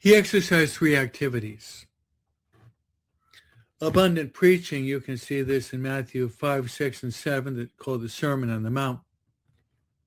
He exercised three activities. Abundant preaching, you can see this in Matthew 5, 6, and 7, that's called the Sermon on the Mount.